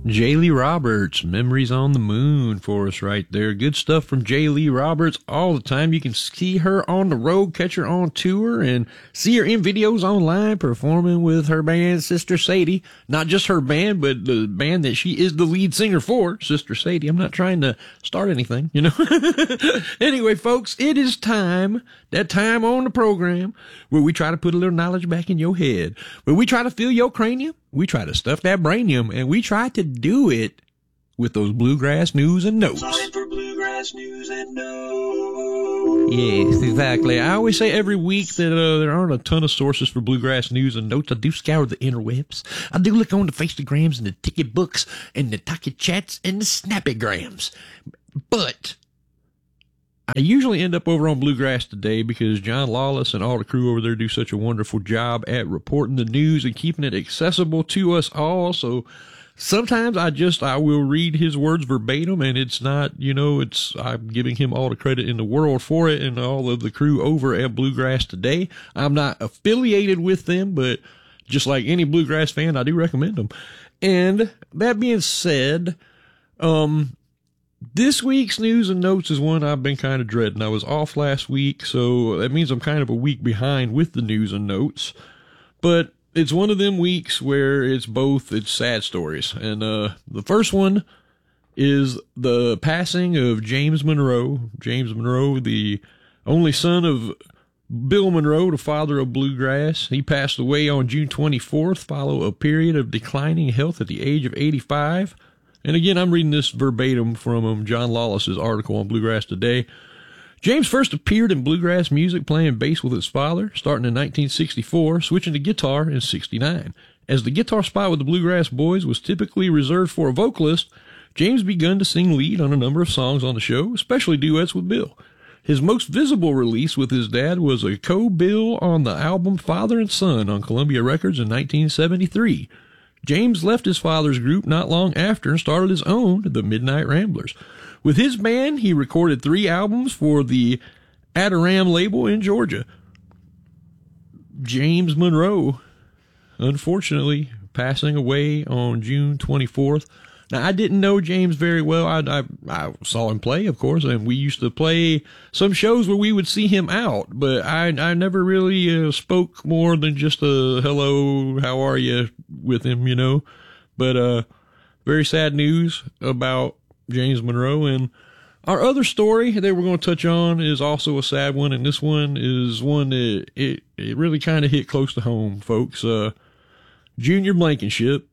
J. Lee Roberts, Memories on the Moon for us right there. Good stuff from J. Lee Roberts all the time. You can see her on the road, catch her on tour, and see her in videos online performing with her band, Sister Sadie. Not just her band, but the band that she is the lead singer for, Sister Sadie. I'm not trying to start anything, you know. Anyway, folks, it is that time on the program where we try to put a little knowledge back in your head, where we try to fill your cranium. We try to stuff that brainium, and we try to do it with those bluegrass news and notes. Time for bluegrass news and notes. Yes, exactly. I always say every week that there aren't a ton of sources for bluegrass news and notes. I do scour the interwebs. I do look on the Facegrams and the ticket books and the Talkie Chats and the Snappygrams. But I usually end up over on Bluegrass Today because John Lawless and all the crew over there do such a wonderful job at reporting the news and keeping it accessible to us all. So sometimes I will read his words verbatim, and it's not, I'm giving him all the credit in the world for it and all of the crew over at Bluegrass Today. I'm not affiliated with them, but just like any Bluegrass fan, I do recommend them. And that being said, this week's news and notes is one I've been kind of dreading. I was off last week, so that means I'm kind of a week behind with the news and notes. But it's one of them weeks where it's sad stories. And the first one is the passing of James Monroe. James Monroe, the only son of Bill Monroe, the father of bluegrass. He passed away on June 24th, following a period of declining health at the age of 85. And again, I'm reading this verbatim from John Lawless's article on Bluegrass Today. James first appeared in bluegrass music playing bass with his father, starting in 1964, switching to guitar in 69. As the guitar spot with the Bluegrass Boys was typically reserved for a vocalist, James began to sing lead on a number of songs on the show, especially duets with Bill. His most visible release with his dad was a co-bill on the album Father and Son on Columbia Records in 1973. James left his father's group not long after and started his own, the Midnight Ramblers. With his band, he recorded 3 albums for the Adoniram label in Georgia. James Monroe, unfortunately, passing away on June 24th. Now, I didn't know James very well. I saw him play, of course, and we used to play some shows where we would see him out, but I never really spoke more than just a hello, how are you with him, But very sad news about James Monroe. And our other story that we're going to touch on is also a sad one, and this one is one that it really kind of hit close to home, folks. Junior Blankenship.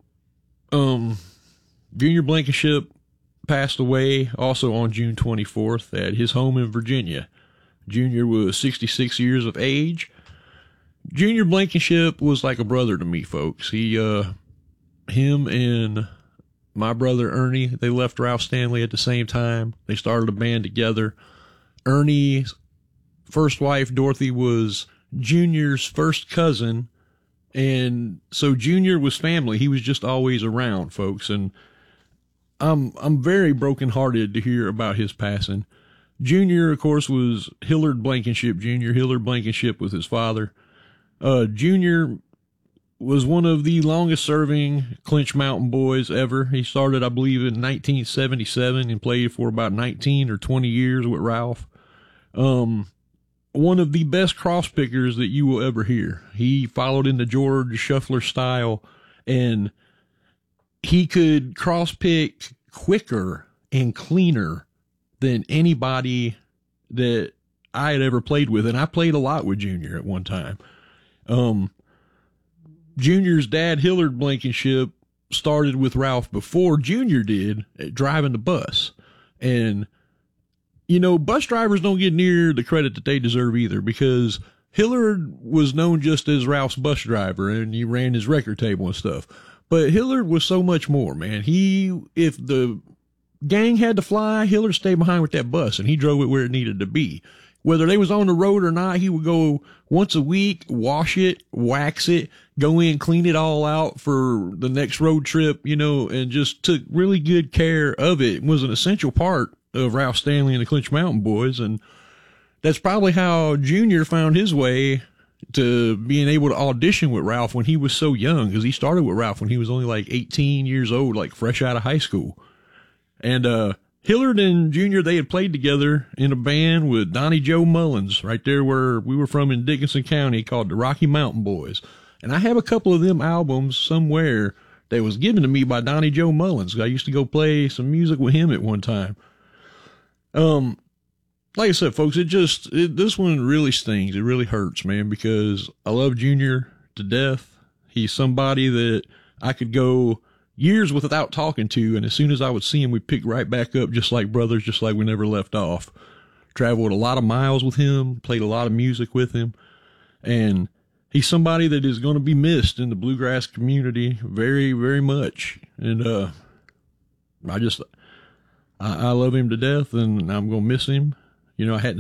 Junior Blankenship passed away also on June 24th at his home in Virginia. Junior was 66 years of age. Junior Blankenship was like a brother to me, folks. Him and my brother Ernie, they left Ralph Stanley at the same time. They started a band together. Ernie's first wife, Dorothy, was Junior's first cousin. And so Junior was family. He was just always around, folks. And I'm very brokenhearted to hear about his passing. Junior, of course, was Hillard Blankenship Jr. Hillard Blankenship was his father. Junior was one of the longest serving Clinch Mountain boys ever. He started, I believe, in 1977 and played for about 19 or 20 years with Ralph. One of the best cross pickers that you will ever hear. He followed in the George Shuffler style, and he could cross pick quicker and cleaner than anybody that I had ever played with. And I played a lot with Junior at one time. Junior's dad, Hillard Blankenship, started with Ralph before Junior did driving the bus. And, bus drivers don't get near the credit that they deserve either, because Hillard was known just as Ralph's bus driver, and he ran his record table and stuff. But Hillard was so much more, man. If the gang had to fly, Hillard stayed behind with that bus, and he drove it where it needed to be. Whether they was on the road or not, he would go once a week, wash it, wax it, go in, clean it all out for the next road trip, and just took really good care of it. It was an essential part of Ralph Stanley and the Clinch Mountain Boys, and that's probably how Junior found his way to being able to audition with Ralph when he was so young, because he started with Ralph when he was only like 18 years old, like fresh out of high school. And Hillard and Junior, they had played together in a band with Donnie Joe Mullins right there where we were from in Dickinson County, called the Rocky Mountain Boys. And I have a couple of them albums somewhere that was given to me by Donnie Joe Mullins. I used to go play some music with him at one time. Like I said, folks, this one really stings. It really hurts, man, because I love Junior to death. He's somebody that I could go years without talking to, and as soon as I would see him, we'd pick right back up just like brothers, just like we never left off. Traveled a lot of miles with him, played a lot of music with him, and he's somebody that is going to be missed in the bluegrass community very, very much. And I love him to death, and I'm going to miss him. You know, I hadn't